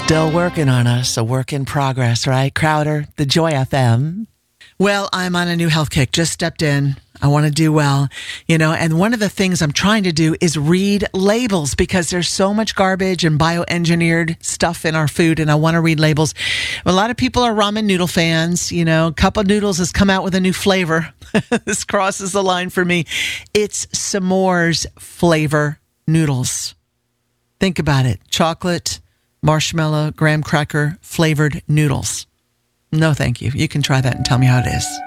Still working on us, a work in progress, right? Crowder, the Joy FM. Well, I'm on a new health kick. Just stepped in. I want to do well, and one of the things I'm trying to do is read labels because there's so much garbage and bioengineered stuff in our food, and I want to read labels. A lot of people are ramen noodle fans. Cup of Noodles has come out with a new flavor. This crosses the line for me. It's s'mores flavor noodles. Think about it. Chocolate, marshmallow, graham cracker flavored noodles. No, thank you. You can try that and tell me how it is.